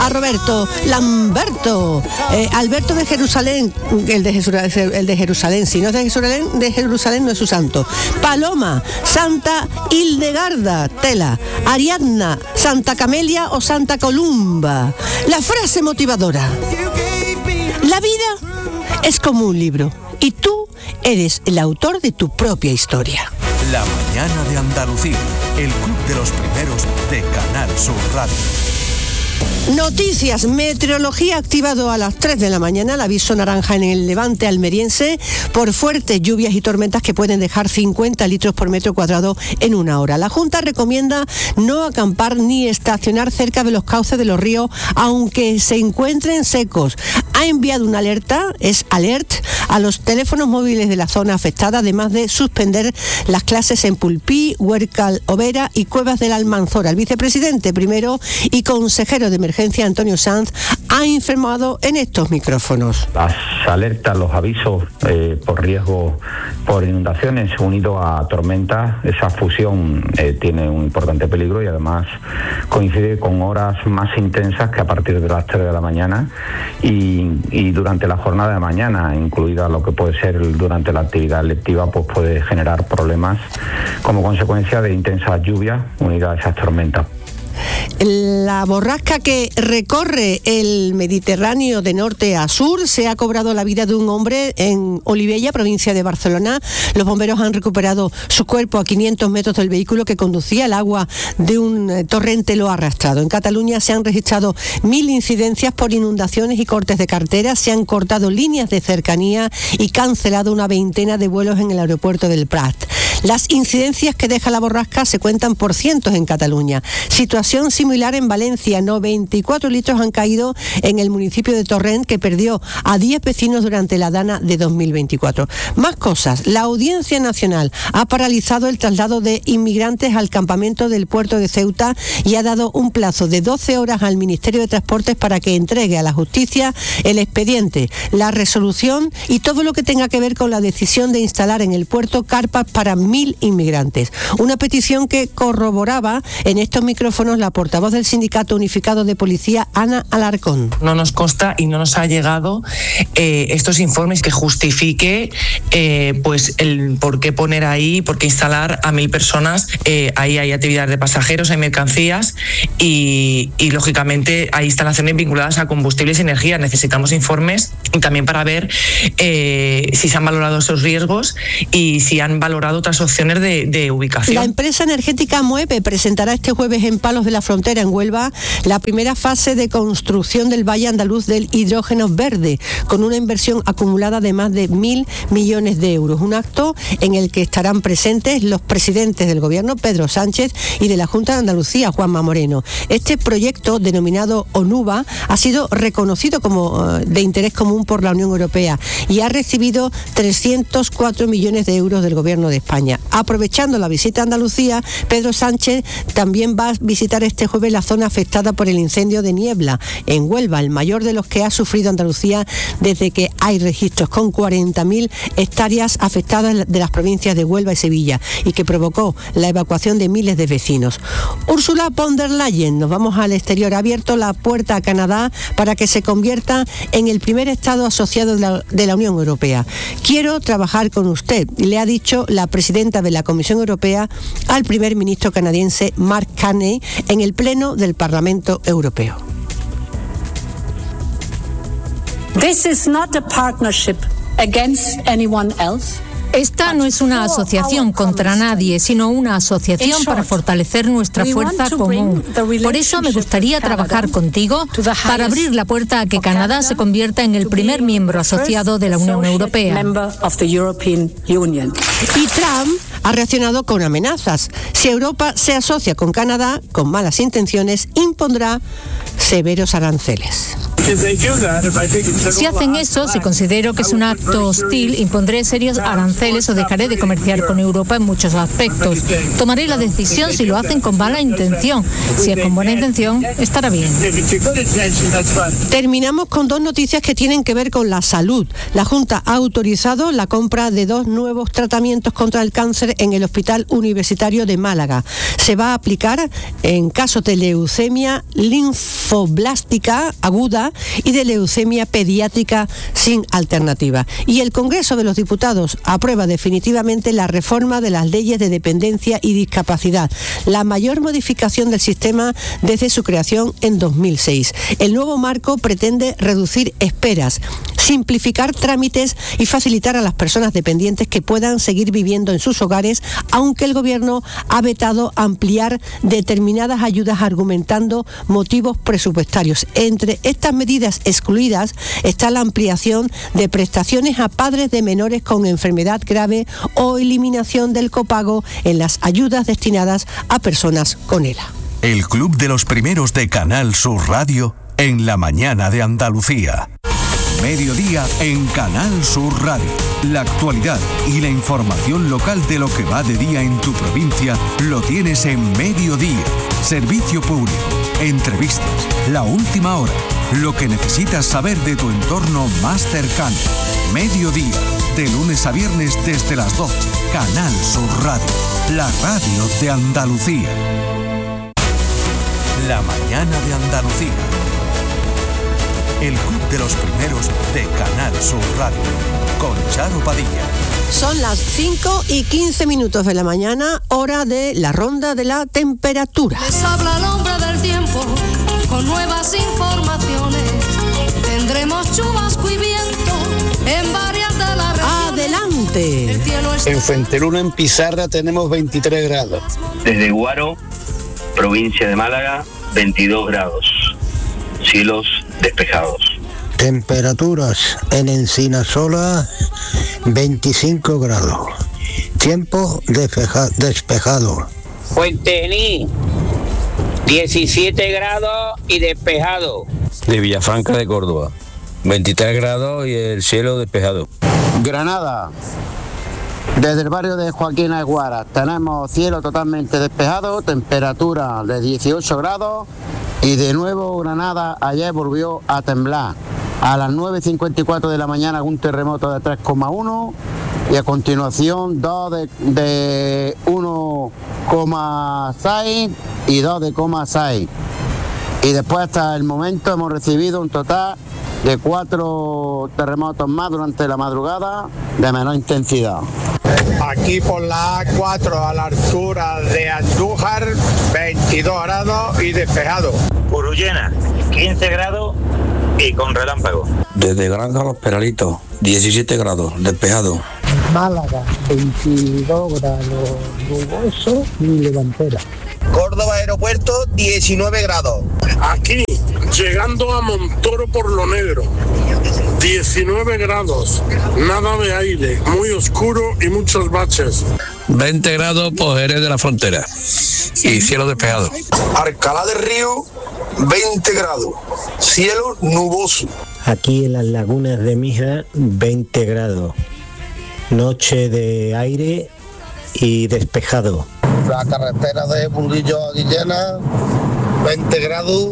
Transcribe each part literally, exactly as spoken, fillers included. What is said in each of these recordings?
a Roberto Lamberto, eh, Alberto de Jerusalén, el de Jerusalén, el de Jerusalén, si no es de Jerusalén, de Jerusalén no es su santo. Paloma, Santa Hildegarda, tela. Ariadna, Santa Camelia o Santa Columba. La frase motivadora: la vida es como un libro y tú eres el autor de tu propia historia. La mañana de Andalucía, el club de los primeros de Canal Sur Radio. Noticias, meteorología activado a las tres de la mañana, el aviso naranja en el levante almeriense por fuertes lluvias y tormentas que pueden dejar cincuenta litros por metro cuadrado en una hora. La Junta recomienda no acampar ni estacionar cerca de los cauces de los ríos, aunque se encuentren secos. Ha enviado una alerta, es alert, a los teléfonos móviles de la zona afectada, además de suspender las clases en Pulpí, Huércal, Overa y Cuevas del Almanzora. El vicepresidente primero y consejero de emergencia, Antonio Sanz, ha informado en estos micrófonos. Las alertas, los avisos eh, por riesgo por inundaciones unido a tormentas, esa fusión eh, tiene un importante peligro y además coincide con horas más intensas que a partir de las tres de la mañana y, y durante la jornada de mañana, incluida lo que puede ser durante la actividad lectiva, pues puede generar problemas como consecuencia de intensas lluvias unidas a esas tormentas. La borrasca que recorre el Mediterráneo de norte a sur se ha cobrado la vida de un hombre en Olivella, provincia de Barcelona. Los bomberos han recuperado su cuerpo a quinientos metros del vehículo que conducía. El agua de un torrente lo ha arrastrado. En Cataluña se han registrado mil incidencias por inundaciones y cortes de carreteras. Se han cortado líneas de cercanía y cancelado una veintena de vuelos en el aeropuerto del Prat. Las incidencias que deja la borrasca se cuentan por cientos en Cataluña. Situación similar en Valencia. noventa y cuatro litros han caído en el municipio de Torrent, que perdió a diez vecinos durante la dana de dos mil veinticuatro. Más cosas. La Audiencia Nacional ha paralizado el traslado de inmigrantes al campamento del puerto de Ceuta y ha dado un plazo de doce horas al Ministerio de Transportes para que entregue a la justicia el expediente, la resolución y todo lo que tenga que ver con la decisión de instalar en el puerto carpas para mil inmigrantes. Una petición que corroboraba en estos micrófonos la portavoz del Sindicato Unificado de Policía, Ana Alarcón. No nos consta y no nos ha llegado eh, estos informes que justifique eh, pues el por qué poner ahí, por qué instalar a mil personas. Eh, ahí hay actividades de pasajeros, hay mercancías y, y lógicamente hay instalaciones vinculadas a combustibles y energía. Necesitamos informes y también para ver eh, si se han valorado esos riesgos y si han valorado otras opciones de, de ubicación. La empresa energética Mueve presentará este jueves en Palos de la Frontera, en Huelva, la primera fase de construcción del Valle Andaluz del hidrógeno verde, con una inversión acumulada de más de mil millones de euros. Un acto en el que estarán presentes los presidentes del Gobierno, Pedro Sánchez, y de la Junta de Andalucía, Juanma Moreno. Este proyecto, denominado ONUVA, ha sido reconocido como de interés común por la Unión Europea y ha recibido trescientos cuatro millones de euros del Gobierno de España. Aprovechando la visita a Andalucía, Pedro Sánchez también va a visitar este jueves la zona afectada por el incendio de Niebla, en Huelva, el mayor de los que ha sufrido Andalucía desde que hay registros, con cuarenta mil hectáreas afectadas de las provincias de Huelva y Sevilla, y que provocó la evacuación de miles de vecinos. Ursula von der Leyen, nos vamos al exterior, ha abierto la puerta a Canadá para que se convierta en el primer Estado asociado de la, de la Unión Europea. Quiero trabajar con usted, le ha dicho la presidenta de la Comisión Europea al primer ministro canadiense Mark Carney en el Pleno del Parlamento Europeo. This is not a partnership against anyone else. Esta no es una asociación contra nadie, sino una asociación para fortalecer nuestra fuerza común. Por eso me gustaría trabajar contigo para abrir la puerta a que Canadá se convierta en el primer miembro asociado de la Unión Europea. Y Trump ha reaccionado con amenazas. Si Europa se asocia con Canadá con malas intenciones, impondrá severos aranceles. Si hacen eso, si considero que es un acto hostil, impondré serios aranceles o dejaré de comerciar con Europa en muchos aspectos. Tomaré la decisión si lo hacen con mala intención. Si es con buena intención, estará bien. Terminamos con dos noticias que tienen que ver con la salud. La Junta ha autorizado la compra de dos nuevos tratamientos contra el cáncer en el Hospital Universitario de Málaga. Se va a aplicar en casos de leucemia linfoblástica aguda y de leucemia pediátrica sin alternativa. Y el Congreso de los Diputados aprueba definitivamente la reforma de las leyes de dependencia y discapacidad, la mayor modificación del sistema desde su creación en dos mil seis. El nuevo marco pretende reducir esperas, simplificar trámites y facilitar a las personas dependientes que puedan seguir viviendo en sus hogares, aunque el Gobierno ha vetado ampliar determinadas ayudas argumentando motivos presupuestarios. Entre estas medidas excluidas está la ampliación de prestaciones a padres de menores con enfermedad grave o eliminación del copago en las ayudas destinadas a personas con E L A. El Club de los Primeros de Canal Sur Radio en la mañana de Andalucía. Mediodía en Canal Sur Radio. La actualidad y la información local de lo que va de día en tu provincia lo tienes en Mediodía. Servicio público, entrevistas, la última hora, lo que necesitas saber de tu entorno más cercano. Mediodía, de lunes a viernes desde las doce. Canal Sur Radio, la radio de Andalucía. La mañana de Andalucía. El Club de los Primeros de Canal Sur Radio, con Charo Padilla. Son las cinco y quince minutos de la mañana, hora de la ronda de la temperatura. Les habla el hombre del tiempo, con nuevas informaciones. Tendremos chubasco y viento en varias de las regiones. ¡Adelante! En Fuenteluna, en Pizarra, tenemos veintitrés grados. Desde Guaro, provincia de Málaga, veintidós grados. Cielos despejados. Temperaturas en Encinasola, veinticinco grados. Tiempo despeja, despejado. Fuentení, diecisiete grados y despejado. De Villafranca de Córdoba, veintitrés grados y el cielo despejado. Granada, desde el barrio de Joaquín Aguara, tenemos cielo totalmente despejado, temperatura de dieciocho grados. Y de nuevo Granada ayer volvió a temblar. A las nueve cincuenta y cuatro de la mañana un terremoto de tres coma uno y a continuación dos de, de uno coma seis y dos de coma seis. Y después hasta el momento hemos recibido un total de cuatro terremotos más durante la madrugada de menor intensidad. Aquí por la A cuatro a la altura de Andújar, veintidós grados y despejado. Urullena, quince grados y con relámpago. Desde Granja Los Peralitos, diecisiete grados, despejado. Málaga, veintidós grados nuboso y levantera. Córdoba Aeropuerto, diecinueve grados. Aquí, llegando a Montoro por lo Negro, diecinueve grados, nada de aire, muy oscuro y muchos baches. veinte grados por Jerez de la Frontera y cielo despejado. Alcalá del Río, veinte grados, cielo nuboso. Aquí en las lagunas de Mija, veinte grados. Noche de aire y despejado. La carretera de Burguillo a Guillena, veinte grados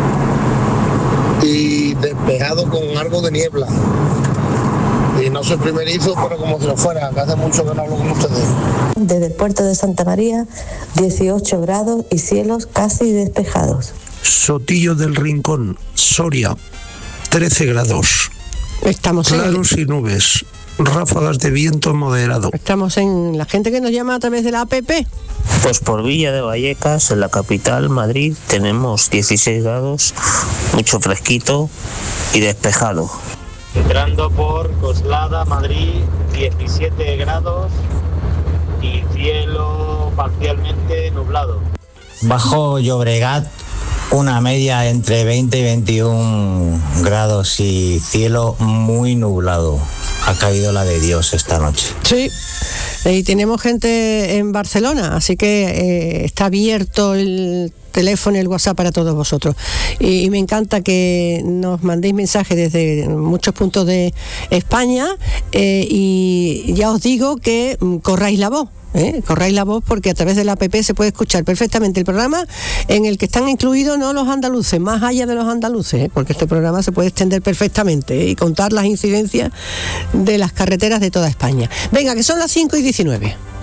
y despejado con algo de niebla. Y no soy primerizo, pero como si lo fuera, que hace mucho que no hablo con ustedes. Desde el puerto de Santa María, dieciocho grados y cielos casi despejados. Sotillo del Rincón, Soria, trece grados. Estamos claros en... y nubes. Ráfagas de viento moderado. Estamos en la gente que nos llama a través de la app. Pues por Villa de Vallecas, en la capital, Madrid, tenemos dieciséis grados, mucho fresquito y despejado. Entrando por Coslada, Madrid, diecisiete grados y cielo parcialmente nublado. Bajo Llobregat, una media entre veinte y veintiún grados y cielo muy nublado. Ha caído la de Dios esta noche. Sí, Y tenemos gente en Barcelona, así que eh, está abierto el teléfono y el WhatsApp para todos vosotros. Y, y me encanta que nos mandéis mensajes desde muchos puntos de España, eh, y ya os digo que mm, corráis la voz. ¿Eh? Corráis la voz, porque a través de la app se puede escuchar perfectamente el programa, en el que están incluidos no los andaluces, más allá de los andaluces, ¿eh? Porque este programa se puede extender perfectamente, ¿eh? Y contar las incidencias de las carreteras de toda España. Venga, que son las cinco y diecinueve.